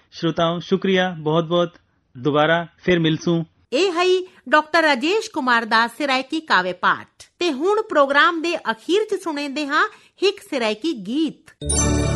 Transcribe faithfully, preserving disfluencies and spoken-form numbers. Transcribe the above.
श्रोताओं शुक्रिया बहुत बहुत, दोबारा फिर मिलसूं। ਇਹ ਹੈ ਡਾਕਟਰ ਰਾਜੇਸ਼ ਕੁਮਾਰ ਦਾ ਸਿਰਾਇਕੀ ਕਾਵੇ ਪਾਠ ਤੇ ਹੁਣ ਪ੍ਰੋਗਰਾਮ ਦੇ ਅਖੀਰ 'ਚ ਸੁਣਦੇ ਹਾਂ ਇੱਕ ਸਿਰਾਇਕੀ ਗੀਤ।